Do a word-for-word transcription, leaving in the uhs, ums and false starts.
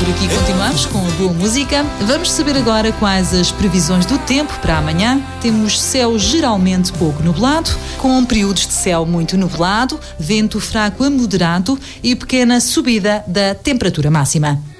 por aqui continuamos com a boa música. Vamos saber agora quais as previsões do tempo para amanhã. Temos céu geralmente pouco nublado, com períodos de céu muito nublado, vento fraco a moderado e pequena subida da temperatura máxima.